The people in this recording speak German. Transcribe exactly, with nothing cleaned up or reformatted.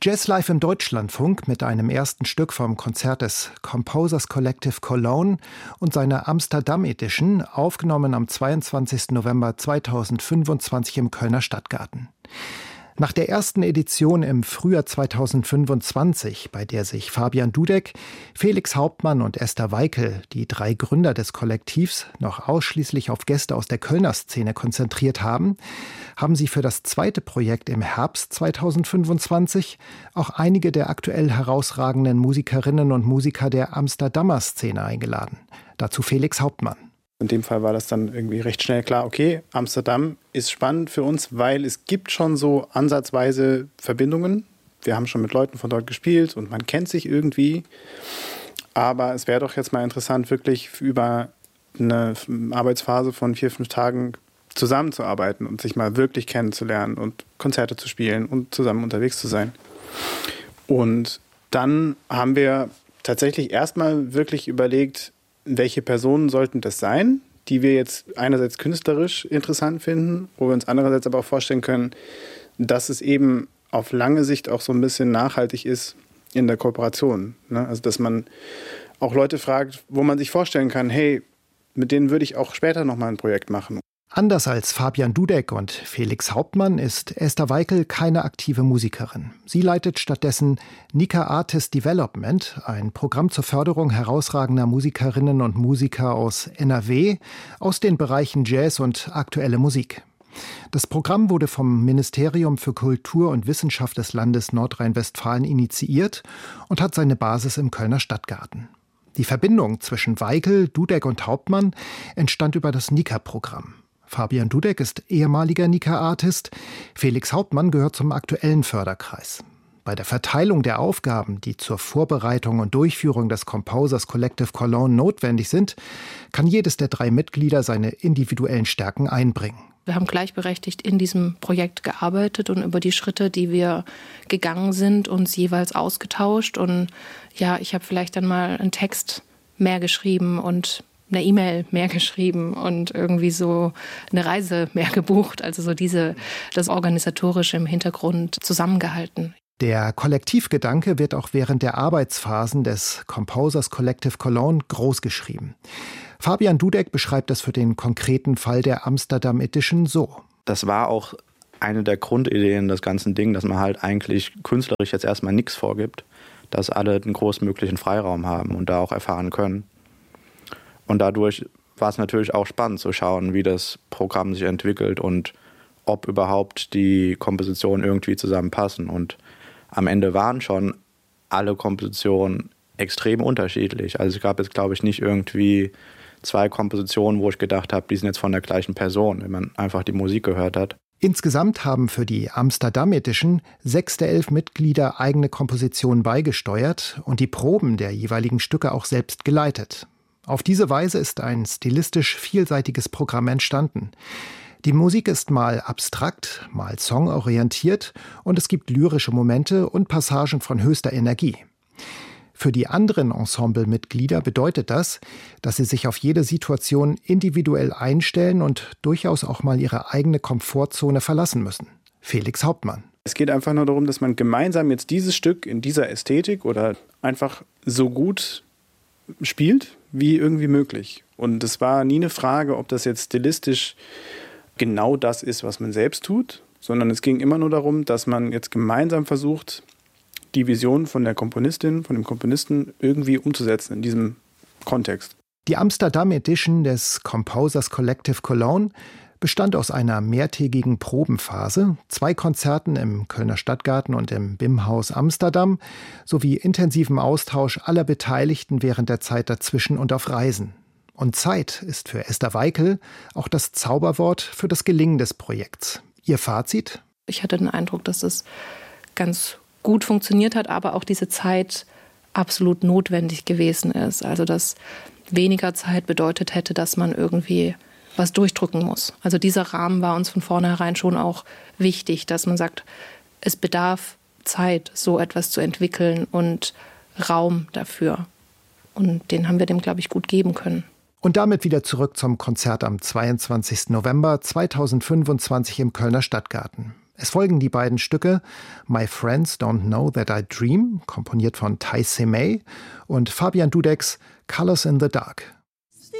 Jazz Live im Deutschlandfunk mit einem ersten Stück vom Konzert des Composers Collective Cologne und seiner Amsterdam Edition, aufgenommen am zweiundzwanzigsten November zweitausendfünfundzwanzig im Kölner Stadtgarten. Nach der ersten Edition im Frühjahr zweitausendfünfundzwanzig, bei der sich Fabian Dudek, Felix Hauptmann und Esther Weikel, die drei Gründer des Kollektivs, noch ausschließlich auf Gäste aus der Kölner Szene konzentriert haben, haben sie für das zweite Projekt im Herbst zweitausendfünfundzwanzig auch einige der aktuell herausragenden Musikerinnen und Musiker der Amsterdamer Szene eingeladen. Dazu Felix Hauptmann. In dem Fall war das dann irgendwie recht schnell klar, okay, Amsterdam ist spannend für uns, weil es gibt schon so ansatzweise Verbindungen. Wir haben schon mit Leuten von dort gespielt und man kennt sich irgendwie. Aber es wäre doch jetzt mal interessant, wirklich über eine Arbeitsphase von vier, fünf Tagen zusammenzuarbeiten und sich mal wirklich kennenzulernen und Konzerte zu spielen und zusammen unterwegs zu sein. Und dann haben wir tatsächlich erstmal wirklich überlegt, welche Personen sollten das sein, die wir jetzt einerseits künstlerisch interessant finden, wo wir uns andererseits aber auch vorstellen können, dass es eben auf lange Sicht auch so ein bisschen nachhaltig ist in der Kooperation. Ne? Also dass man auch Leute fragt, wo man sich vorstellen kann, hey, mit denen würde ich auch später nochmal ein Projekt machen. Anders als Fabian Dudek und Felix Hauptmann ist Esther Weikel keine aktive Musikerin. Sie leitet stattdessen Nika Artist Development, ein Programm zur Förderung herausragender Musikerinnen und Musiker aus N R W, aus den Bereichen Jazz und aktuelle Musik. Das Programm wurde vom Ministerium für Kultur und Wissenschaft des Landes Nordrhein-Westfalen initiiert und hat seine Basis im Kölner Stadtgarten. Die Verbindung zwischen Weikel, Dudek und Hauptmann entstand über das Nika-Programm. Fabian Dudek ist ehemaliger Nika-Artist, Felix Hauptmann gehört zum aktuellen Förderkreis. Bei der Verteilung der Aufgaben, die zur Vorbereitung und Durchführung des Composers Collective Cologne notwendig sind, kann jedes der drei Mitglieder seine individuellen Stärken einbringen. Wir haben gleichberechtigt in diesem Projekt gearbeitet und über die Schritte, die wir gegangen sind, uns jeweils ausgetauscht. Und ja, ich habe vielleicht dann mal einen Text mehr geschrieben und eine E-Mail mehr geschrieben und irgendwie so eine Reise mehr gebucht. Also so diese, das Organisatorische im Hintergrund zusammengehalten. Der Kollektivgedanke wird auch während der Arbeitsphasen des Composers Collective Cologne großgeschrieben. Fabian Dudek beschreibt das für den konkreten Fall der Amsterdam Edition so. Das war auch eine der Grundideen des ganzen Ding, dass man halt eigentlich künstlerisch jetzt erstmal nichts vorgibt, dass alle den großmöglichen Freiraum haben und da auch erfahren können. Und dadurch war es natürlich auch spannend zu schauen, wie das Programm sich entwickelt und ob überhaupt die Kompositionen irgendwie zusammenpassen. Und am Ende waren schon alle Kompositionen extrem unterschiedlich. Also es gab jetzt, glaube ich, nicht irgendwie zwei Kompositionen, wo ich gedacht habe, die sind jetzt von der gleichen Person, wenn man einfach die Musik gehört hat. Insgesamt haben für die Amsterdam Edition sechs der elf Mitglieder eigene Kompositionen beigesteuert und die Proben der jeweiligen Stücke auch selbst geleitet. Auf diese Weise ist ein stilistisch vielseitiges Programm entstanden. Die Musik ist mal abstrakt, mal songorientiert und es gibt lyrische Momente und Passagen von höchster Energie. Für die anderen Ensemblemitglieder bedeutet das, dass sie sich auf jede Situation individuell einstellen und durchaus auch mal ihre eigene Komfortzone verlassen müssen. Felix Hauptmann. Es geht einfach nur darum, dass man gemeinsam jetzt dieses Stück in dieser Ästhetik oder einfach so gut spielt, wie irgendwie möglich. Und es war nie eine Frage, ob das jetzt stilistisch genau das ist, was man selbst tut, sondern es ging immer nur darum, dass man jetzt gemeinsam versucht, die Vision von der Komponistin, von dem Komponisten irgendwie umzusetzen in diesem Kontext. Die Amsterdam Edition des Composers Collective Cologne bestand aus einer mehrtägigen Probenphase, zwei Konzerten im Kölner Stadtgarten und im B I M-Haus Amsterdam sowie intensivem Austausch aller Beteiligten während der Zeit dazwischen und auf Reisen. Und Zeit ist für Esther Weikel auch das Zauberwort für das Gelingen des Projekts. Ihr Fazit? Ich hatte den Eindruck, dass es ganz gut funktioniert hat, aber auch diese Zeit absolut notwendig gewesen ist. Also dass weniger Zeit bedeutet hätte, dass man irgendwie was durchdrücken muss. Also dieser Rahmen war uns von vornherein schon auch wichtig, dass man sagt, es bedarf Zeit, so etwas zu entwickeln und Raum dafür. Und den haben wir dem, glaube ich, gut geben können. Und damit wieder zurück zum Konzert am zweiundzwanzigsten November zweitausendfünfundzwanzig im Kölner Stadtgarten. Es folgen die beiden Stücke My Friends Don't Know That I Dream, komponiert von Taisei Mei, und Fabian Dudeks Colors in the Dark.